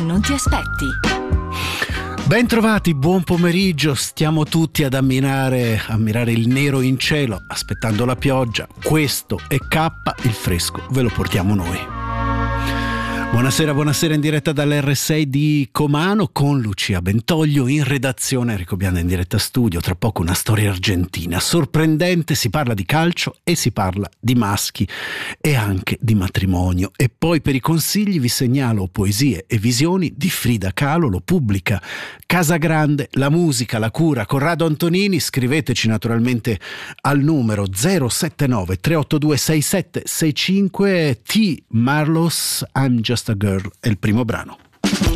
non ti aspetti. Ben trovati, buon pomeriggio. Stiamo tutti ad ammirare il nero in cielo, aspettando la pioggia. Questo è K, il fresco ve lo portiamo noi. Buonasera in diretta dall'R6 di Comano con Lucia Bentoglio in redazione, Enrico Bianda in diretta studio. Tra poco una storia argentina sorprendente, si parla di calcio e si parla di maschi e anche di matrimonio. E poi per i consigli vi segnalo Poesie e visioni di Frida Kahlo, lo pubblica Casagrande, la musica, la cura Corrado Antonini. Scriveteci naturalmente al numero 079 382 6765. T. Marlos, I'm Just a Girl è il primo brano.